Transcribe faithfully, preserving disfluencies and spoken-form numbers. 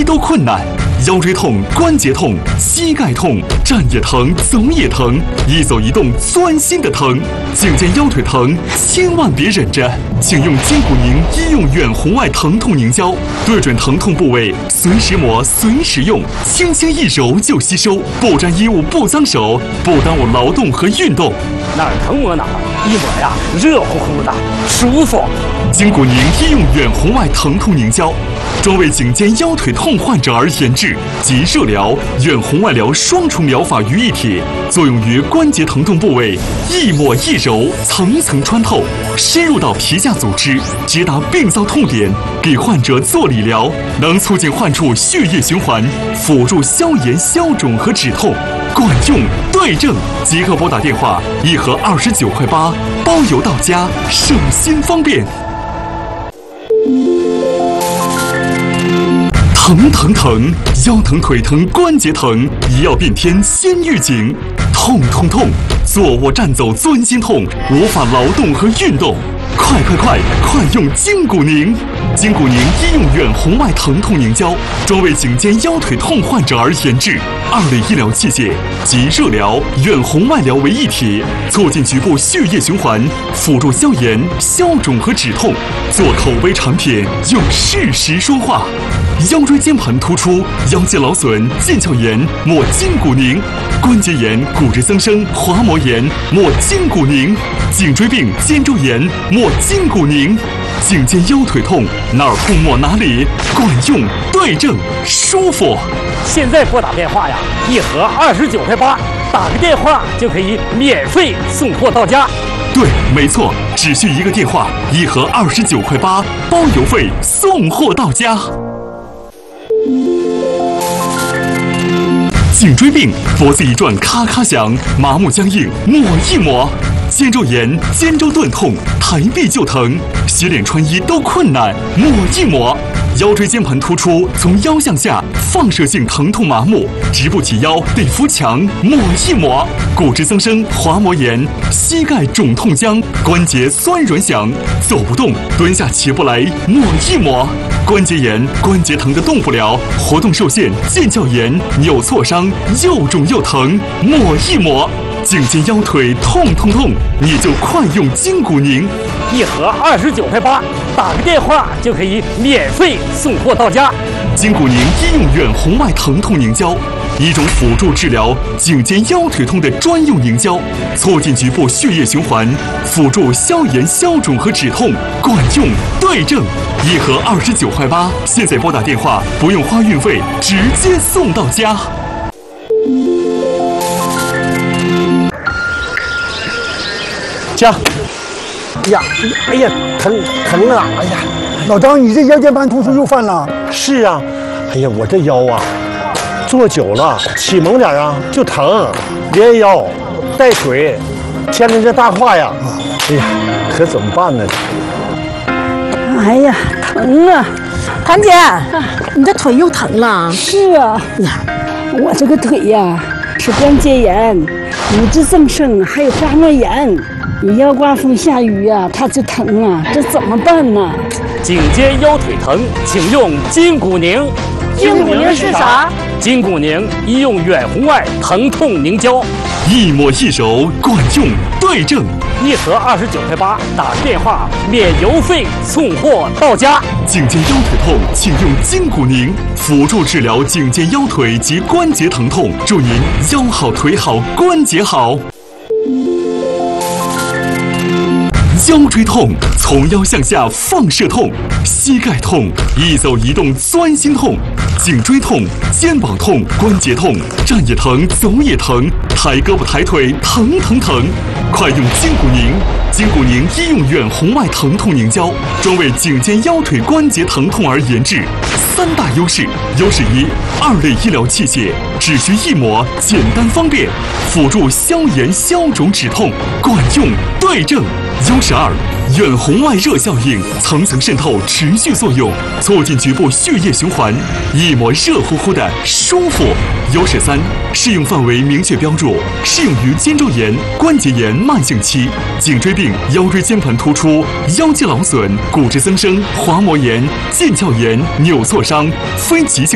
都困难。腰椎痛、关节痛、膝盖痛，站也疼，走也疼，一走一动钻心的疼。颈肩腰腿疼，千万别忍着，请用筋骨宁医用远红外疼痛凝胶，对准疼痛部位，随时抹，随时用，轻轻一揉就吸收，不沾衣物，不脏手，不耽误劳动和运动。 哪儿疼抹哪儿，一抹呀，热乎乎的，舒服。 筋骨宁医用远红外疼痛凝胶，专为颈肩腰腿痛患者而研制，集热疗、远红外疗双重疗法于一体，作用于关节疼痛部位，一抹一揉，层层穿透，深入到皮下组织，直达病灶痛点，给患者做理疗，能促进患处血液循环，辅助消炎消肿和止痛，管用对症。即刻拨打电话，一盒二十九块八，包邮到家，省心方便。疼疼疼，腰疼腿疼关节疼，一药变天先预警。痛痛痛，坐卧站走钻心痛，无法劳动和运动。快快快，快用筋骨宁！筋骨宁医用远红外疼痛凝胶，专为颈肩腰腿痛患者而研制，二类医疗器械集热疗、远红外疗为一体，促进局部血液循环，辅助消炎、消肿和止痛。做口碑产品，用事实说话。腰椎间盘突出、腰肌劳损、腱鞘炎，抹筋骨宁；关节炎、骨质增生、滑膜炎，抹筋骨宁；颈椎病、肩周炎，抹筋骨宁。颈肩腰腿痛，哪儿痛抹哪里，管用对症，舒服。 现在拨打电话呀，一盒二十九块八，打个电话就可以免费送货到家。 对，没错，只需一个电话，一盒二十九块八，包邮费，送货到家。颈椎病，脖子一转咔咔响，麻木僵硬，抹一抹。肩周炎、肩周钝痛，抬臂就疼，洗脸穿衣都困难，抹一抹。腰椎间盘突出，从腰向下，放射性疼痛麻木，直不起腰，得扶墙，抹一抹。骨质增生、滑膜炎，膝盖肿痛僵，关节酸软响，走不动，蹲下起不来，抹一抹。关节炎、关节疼得动不了，活动受限，腱鞘炎、扭挫伤，又肿又疼，抹一抹。颈肩腰腿痛痛痛，你就快用筋骨宁， 一盒二十九块八，打个电话就可以免费送货到家。 筋骨宁医用远红外疼痛凝胶，一种辅助治疗颈肩腰腿痛的专用凝胶，促进局部血液循环，辅助消炎消肿和止痛，管用对症。一盒二十九块八，现在拨打电话，不用花运费，直接送到家。 家，哎呀，哎呀，疼疼啊！哎呀， 老张，你这腰间盘突出又犯了？ 是啊，哎呀，我这腰啊，坐久了起猛点啊就疼，连腰带腿，牵连这大胯呀，哎呀，可怎么办呢？ 哎呀，疼啊！谭姐， 你这腿又疼了？ 是啊，呀，我这个腿呀是关节炎、骨质增生，还有滑膜炎。你要刮风下雨呀、啊，它就疼啊，这怎么办呢？ 颈肩腰腿疼，请用筋骨宁。 筋骨宁是啥？ 筋骨宁医用远红外疼痛凝胶， 一抹一揉，管用对症。 一盒二十九块八，打个电话免邮费送货到家。 颈肩腰腿痛，请用筋骨宁，辅助治疗颈肩腰腿及关节疼痛，祝您腰好腿好关节好。腰椎痛，从腰向下放射痛；膝盖痛，一走一动钻心痛；颈椎痛、肩膀痛、关节痛，站也疼，走也疼，抬胳膊抬腿疼疼疼。快用筋骨宁！筋骨宁医用远红外疼痛凝胶，专为颈肩腰腿关节疼痛而研制。三大优势：优势一，二类医疗器械，只需一抹，简单方便，辅助消炎消肿止痛，管用对症。优势二，远红外热效应，层层渗透，持续作用，促进局部血液循环，一抹热乎乎的舒服。优势三，适用范围明确标注，适用于肩周炎、关节炎慢性期、颈椎病、腰椎间盘突出、腰肌劳损、骨质增生、滑膜炎、腱鞘炎、扭挫伤、非急性